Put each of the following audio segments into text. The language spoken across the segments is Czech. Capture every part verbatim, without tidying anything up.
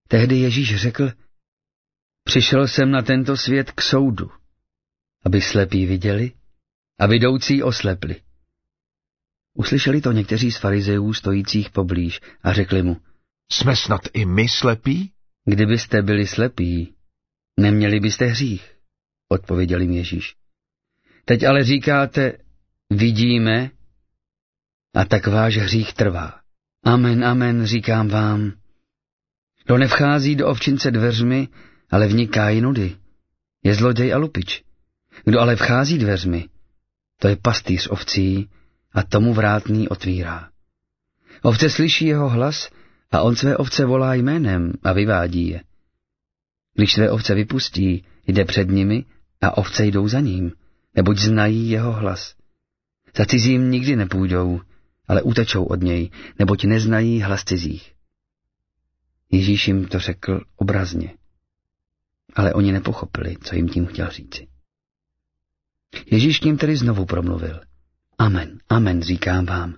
Tehdy Ježíš řekl, přišel jsem na tento svět k soudu, aby slepí viděli a vidoucí oslepli. Uslyšeli to někteří z farizejů stojících poblíž a řekli mu, jsme snad i my slepí? Kdybyste byli slepí, neměli byste hřích, odpověděl jim Ježíš. Teď ale říkáte, vidíme, a tak váš hřích trvá. Amen, amen, říkám vám. Kdo nevchází do ovčince dveřmi, ale vniká jinudy, je zloděj a lupič. Kdo ale vchází dveřmi, to je pastýř ovcí a tomu vrátný otvírá. Ovce slyší jeho hlas a on své ovce volá jménem a vyvádí je. Když své ovce vypustí, jde před nimi a ovce jdou za ním, neboť znají jeho hlas. Za cizím nikdy nepůjdou, ale utečou od něj, neboť neznají hlas cizích. Ježíš jim to řekl obrazně, ale oni nepochopili, co jim tím chtěl říci. Ježíš k ním tedy znovu promluvil. Amen, amen, říkám vám.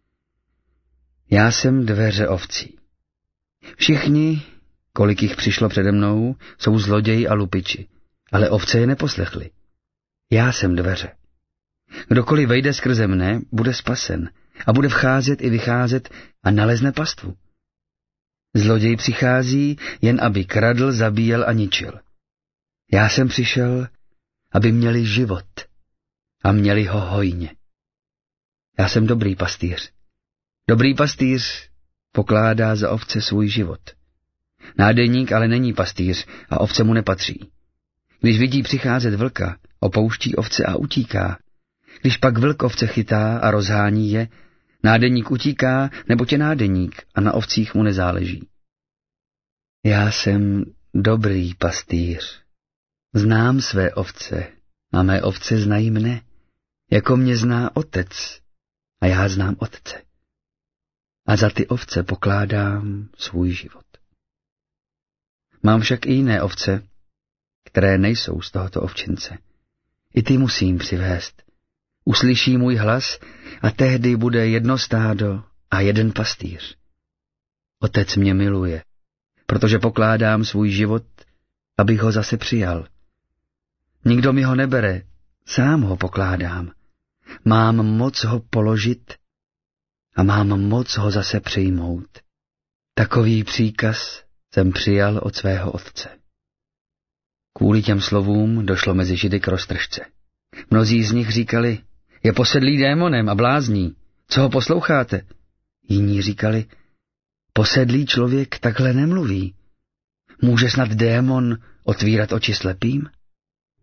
Já jsem dveře ovcí. Všichni, kolik jich přišlo přede mnou, jsou zloději a lupiči, ale ovce je neposlechly. Já jsem dveře. Kdokoliv vejde skrze mne, bude spasen a bude vcházet i vycházet a nalezne pastvu. Zloděj přichází, jen aby kradl, zabíjel a ničil. Já jsem přišel, aby měli život a měli ho hojně. Já jsem dobrý pastýř. Dobrý pastýř pokládá za ovce svůj život. Nádeník ale není pastýř a ovce mu nepatří. Když vidí přicházet vlka, opouští ovce a utíká. Když pak vlk ovce chytá a rozhání je, nádeník utíká, neboť je nádeník a na ovcích mu nezáleží. Já jsem dobrý pastýř. Znám své ovce a mé ovce znají mne, jako mě zná otec a já znám otce. A za ty ovce pokládám svůj život. Mám však i jiné ovce, které nejsou z tohoto ovčince. I ty musím přivést. Uslyší můj hlas a tehdy bude jedno stádo a jeden pastýř. Otec mě miluje, protože pokládám svůj život, abych ho zase přijal. Nikdo mi ho nebere, sám ho pokládám. Mám moc ho položit a mám moc ho zase přijmout. Takový příkaz jsem přijal od svého otce. Kvůli těm slovům došlo mezi Židy k roztržce. Mnozí z nich říkali, je posedlý démonem a blázní, co ho posloucháte? Jiní říkali, posedlý člověk takhle nemluví. Může snad démon otvírat oči slepým?